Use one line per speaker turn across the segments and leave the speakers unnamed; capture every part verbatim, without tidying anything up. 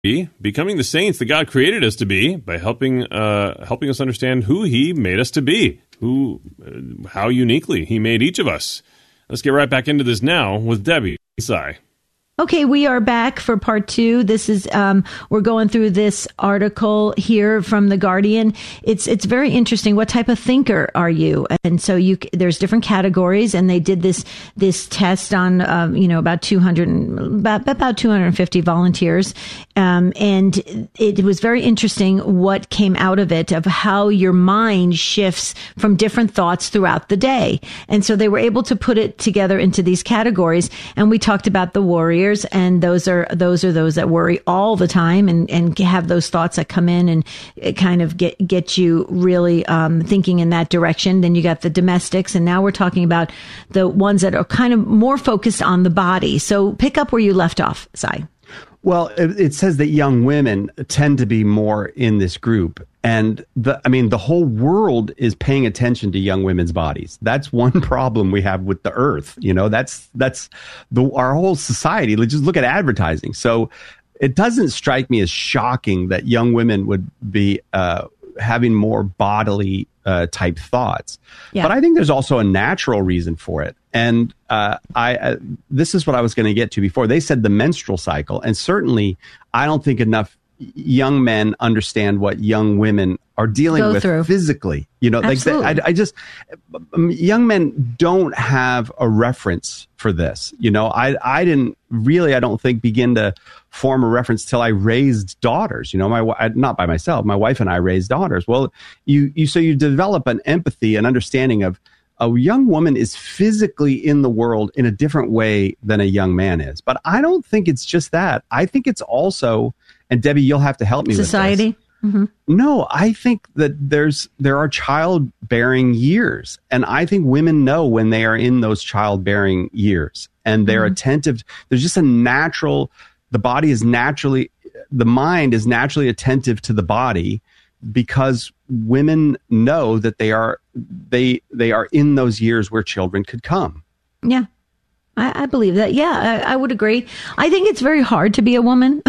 be becoming the saints that God created us to be by helping uh, helping us understand who He made us to be, who, uh, how uniquely He made each of us. Let's get right back into this now with Debbie Tsai.
Okay, we are back for part two. This is, um, we're going through this article here from The Guardian. It's, it's very interesting. What type of thinker are you? And so you, there's different categories, and they did this, this test on, um, you know, about two hundred, about, about two hundred fifty volunteers. Um, and it was very interesting what came out of it, of how your mind shifts from different thoughts throughout the day. And so they were able to put it together into these categories. And we talked about the warriors. And those are those are those that worry all the time and, and have those thoughts that come in and it kind of get get you really um, thinking in that direction. Then you got the domestics, and now we're talking about the ones that are kind of more focused on the body. So pick up where you left off, Sai.
Well, it, it says that young women tend to be more in this group. And the, I mean, the whole world is paying attention to young women's bodies. That's one problem we have with the earth. You know, that's, that's the, our whole society. Let's just look at advertising. So it doesn't strike me as shocking that young women would be, uh, having more bodily, uh, type thoughts. Yeah. But I think there's also a natural reason for it. And, uh, I, uh, this is what I was going to get to before. They said the menstrual cycle. And certainly I don't think enough young men understand what young women are dealing
Go
with
through.
physically. You know,
Absolutely.
like they, I, I just, um, young men don't have a reference for this. You know, I, I didn't really, I don't think, begin to form a reference till I raised daughters. You know, my, not by myself, my wife and I raised daughters. Well, you, you, so you develop an empathy and understanding of a young woman is physically in the world in a different way than a young man is. But I don't think it's just that. I think it's also, and Debbie, you'll have to help me
Society?
with this.
Mm-hmm.
No, I think that there's there are childbearing years, and I think women know when they are in those childbearing years, and they're mm-hmm. attentive. There's just a natural, the body is naturally, the mind is naturally attentive to the body, because women know that they are they they are in those years where children could come.
Yeah, I, I believe that. Yeah, I, I would agree. I think it's very hard to be a woman.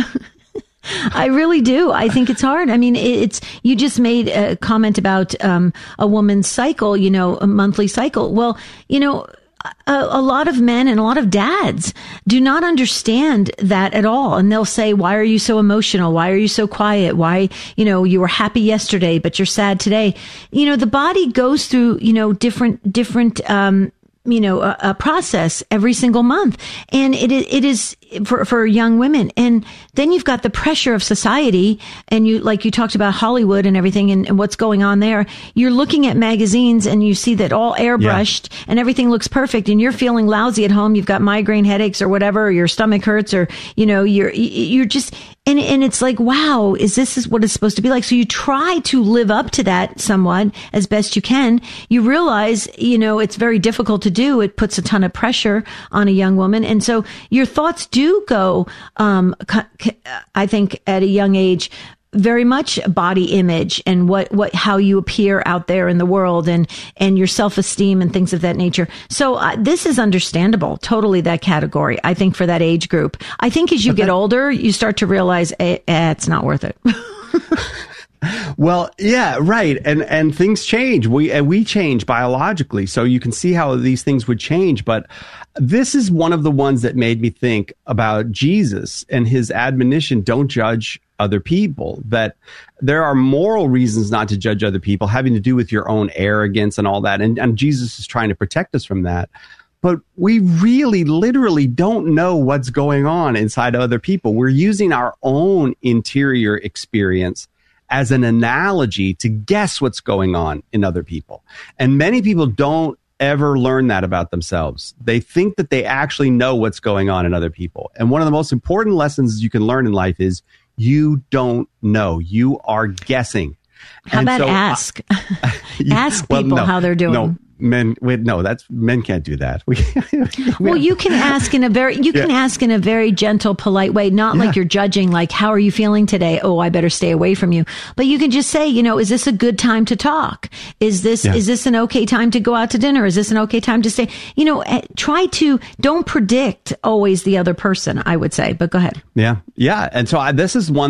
I really do. I think it's hard. I mean, it's, you just made a comment about um, a woman's cycle, you know, a monthly cycle. Well, you know, a, a lot of men and a lot of dads do not understand that at all. And they'll say, why are you so emotional? Why are you so quiet? Why, you know, you were happy yesterday, but you're sad today. You know, the body goes through, you know, different, different, um, you know, a, a process every single month. And it, it is for, for young women. And then you've got the pressure of society. And you, like you talked about Hollywood and everything and, and what's going on there. You're looking at magazines and you see that all airbrushed yeah. and everything looks perfect. And you're feeling lousy at home. You've got migraine headaches or whatever, or your stomach hurts, or, you know, you're, you're just, and, and it's like, wow, is this is what it's supposed to be like? So you try to live up to that somewhat as best you can. You realize, you know, it's very difficult to do. It puts a ton of pressure on a young woman. And so your thoughts do go, um, I think at a young age, very much body image and what, what, how you appear out there in the world and, and your self-esteem and things of that nature. So uh, this is understandable, totally that category, I think, for that age group. I think as you get older, you start to realize eh, eh, it's not worth it.
Well, yeah, right. And, and things change. We, and we change biologically. So you can see how these things would change. But this is one of the ones that made me think about Jesus and his admonition, don't judge other people, that there are moral reasons not to judge other people having to do with your own arrogance and all that. And, and Jesus is trying to protect us from that. But we really, literally don't know what's going on inside other people. We're using our own interior experience as an analogy to guess what's going on in other people. And many people don't ever learn that about themselves. They think that they actually know what's going on in other people. And one of the most important lessons you can learn in life is you don't know. You are guessing.
How
and
about
so,
ask?
Uh,
ask
well,
people
no,
how they're doing.
No. Men, wait, no, that's men can't do that. We,
well, you can ask in a very, you can yeah. ask in a very gentle, polite way, not yeah. like you're judging, like, how are you feeling today? Oh, I better stay away from you. But you can just say, you know, is this a good time to talk? Is this, yeah. is this an okay time to go out to dinner? Is this an okay time to stay? You know, try to, don't predict always the other person, I would say, but go ahead.
Yeah. Yeah. And so I, this is one